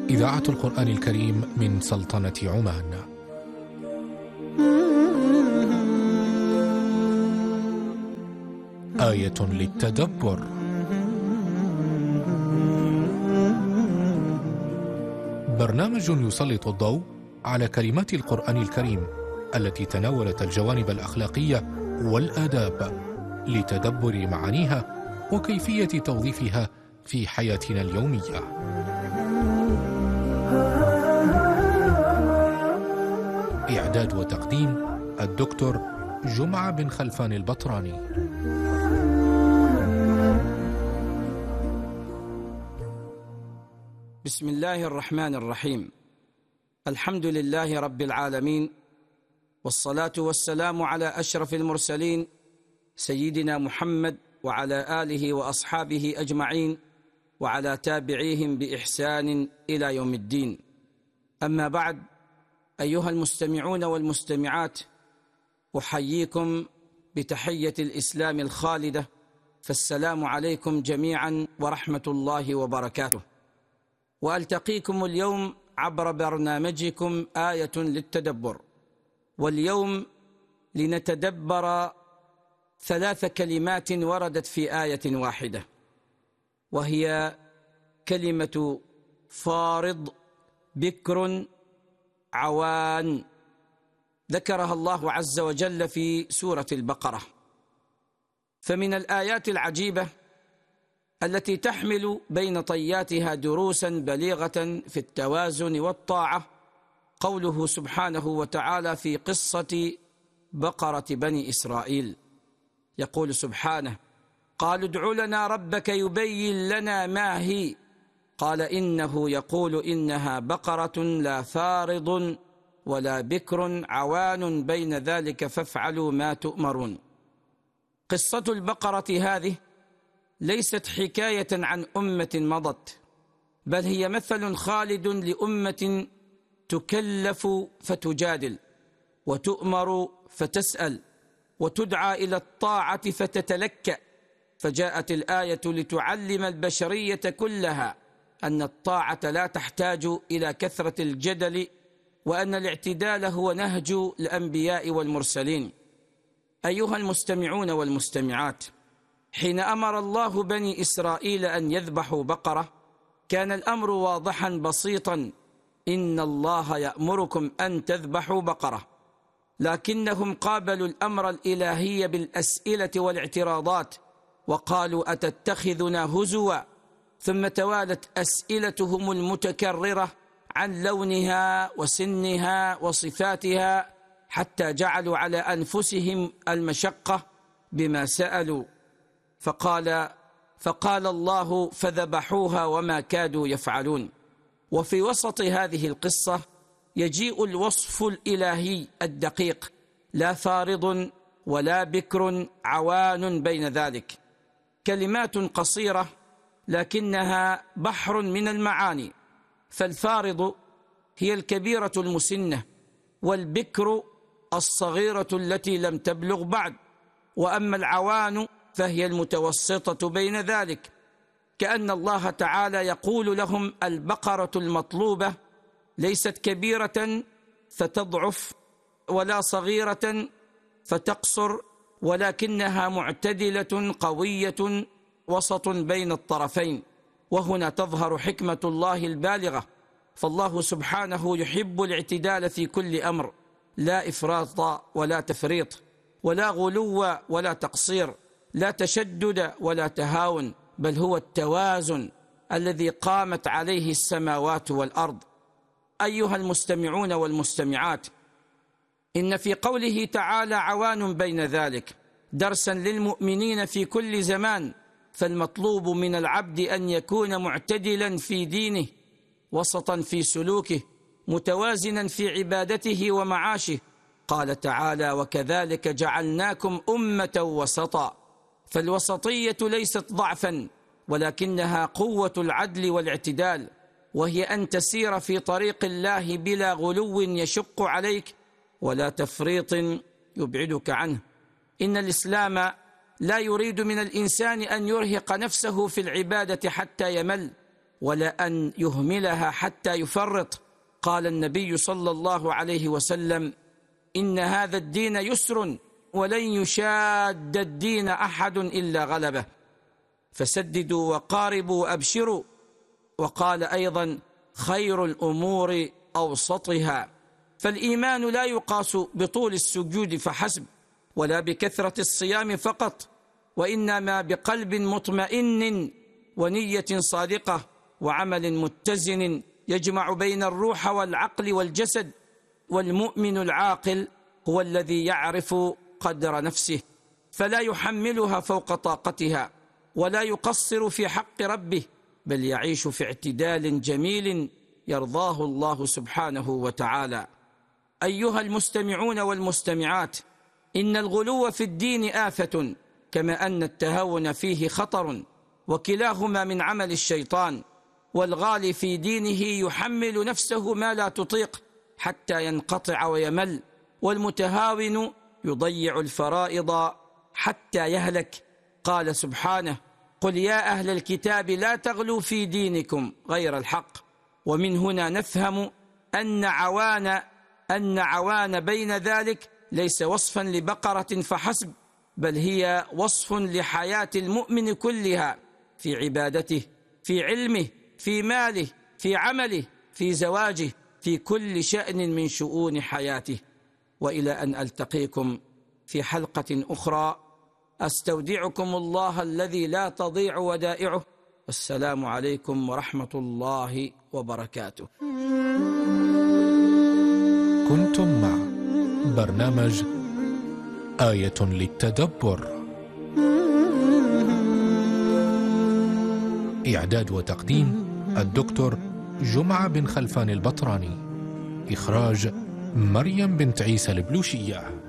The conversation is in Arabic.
إذاعة القرآن الكريم من سلطنة عمان. آية للتدبر. برنامج يسلط الضوء على كلمات القرآن الكريم التي تناولت الجوانب الأخلاقية والآداب لتدبر معانيها وكيفية توظيفها في حياتنا اليومية. إعداد وتقديم الدكتور جمعة بن خلفان البطراني. بسم الله الرحمن الرحيم. الحمد لله رب العالمين، والصلاة والسلام على أشرف المرسلين سيدنا محمد وعلى آله وأصحابه أجمعين وعلى تابعيهم بإحسان إلى يوم الدين. أما بعد، أيها المستمعون والمستمعات، أحييكم بتحية الإسلام الخالدة، فالسلام عليكم جميعا ورحمة الله وبركاته. وألتقيكم اليوم عبر برنامجكم آية للتدبر، واليوم لنتدبر 3 كلمات وردت في آية واحدة، وهي كلمة فارض، بكر، عوان، ذكرها الله عز وجل في سورة البقرة. فمن الآيات العجيبة التي تحمل بين طياتها دروسا بليغة في التوازن والطاعة قوله سبحانه وتعالى في قصة بقرة بني إسرائيل، يقول سبحانه: قالوا ادع لنا ربك يبين لنا ما هي، قال إنه يقول إنها بقرة لا فارض ولا بكر عوان بين ذلك فافعلوا ما تؤمرون. قصة البقرة هذه ليست حكاية عن أمة مضت، بل هي مثل خالد لأمة تكلف فتجادل، وتؤمر فتسأل، وتدعى إلى الطاعة فتتلكأ. فجاءت الآية لتعلم البشرية كلها أن الطاعة لا تحتاج إلى كثرة الجدل، وأن الاعتدال هو نهج الأنبياء والمرسلين. أيها المستمعون والمستمعات، حين أمر الله بني إسرائيل أن يذبحوا بقرة كان الأمر واضحا بسيطا: إن الله يأمركم أن تذبحوا بقرة. لكنهم قابلوا الأمر الإلهي بالأسئلة والاعتراضات، وقالوا أتتخذنا هزوا؟ ثم توالت أسئلتهم المتكررة عن لونها وسنها وصفاتها، حتى جعلوا على أنفسهم المشقة بما سألوا. فقال الله: فذبحوها وما كادوا يفعلون. وفي وسط هذه القصة يجيء الوصف الإلهي الدقيق: لا فارض ولا بكر عوان بين ذلك. كلمات قصيرة لكنها بحر من المعاني. فالفارض هي الكبيرة المسنة، والبكر الصغيرة التي لم تبلغ بعد، وأما العوان فهي المتوسطة بين ذلك. كأن الله تعالى يقول لهم: البقرة المطلوبة ليست كبيرة فتضعف ولا صغيرة فتقصر، ولكنها معتدلة قوية وسط بين الطرفين. وهنا تظهر حكمة الله البالغة، فالله سبحانه يحب الاعتدال في كل أمر، لا إفراط ولا تفريط، ولا غلو ولا تقصير، لا تشدد ولا تهاون، بل هو التوازن الذي قامت عليه السماوات والأرض. أيها المستمعون والمستمعات، إن في قوله تعالى عوان بين ذلك درسا للمؤمنين في كل زمان. فالمطلوب من العبد أن يكون معتدلا في دينه، وسطا في سلوكه، متوازنا في عبادته ومعاشه. قال تعالى: وكذلك جعلناكم أمة وسطا. فالوسطية ليست ضعفا، ولكنها قوة العدل والاعتدال، وهي أن تسير في طريق الله بلا غلو يشق عليك ولا تفريط يبعدك عنه. إن الإسلام لا يريد من الإنسان أن يرهق نفسه في العبادة حتى يمل، ولأن يهملها حتى يفرط. قال النبي صلى الله عليه وسلم: إن هذا الدين يسر ولن يشاد الدين أحد إلا غلبه، فسددوا وقاربوا وأبشروا. وقال أيضا: خير الأمور أوسطها. فالإيمان لا يقاس بطول السجود فحسب، ولا بكثرة الصيام فقط، وإنما بقلب مطمئن ونية صادقة وعمل متزن يجمع بين الروح والعقل والجسد. والمؤمن العاقل هو الذي يعرف قدر نفسه، فلا يحملها فوق طاقتها، ولا يقصر في حق ربه، بل يعيش في اعتدال جميل يرضاه الله سبحانه وتعالى. أيها المستمعون والمستمعات، إن الغلو في الدين آفة، كما أن التهاون فيه خطر، وكلاهما من عمل الشيطان. والغالي في دينه يحمل نفسه ما لا تطيق حتى ينقطع ويمل، والمتهاون يضيع الفرائض حتى يهلك. قال سبحانه: قل يا أهل الكتاب لا تغلوا في دينكم غير الحق. ومن هنا نفهم أن عوان بين ذلك ليس وصفا لبقرة فحسب، بل هي وصف لحياة المؤمن كلها، في عبادته، في علمه، في ماله، في عمله، في زواجه، في كل شأن من شؤون حياته. وإلى أن ألتقيكم في حلقة أخرى، أستودعكم الله الذي لا تضيع ودائعه، والسلام عليكم ورحمة الله وبركاته. كنتم مع برنامج آية للتدبر، إعداد وتقديم الدكتور جمعة بن خلفان البطراني، إخراج مريم بنت عيسى البلوشية.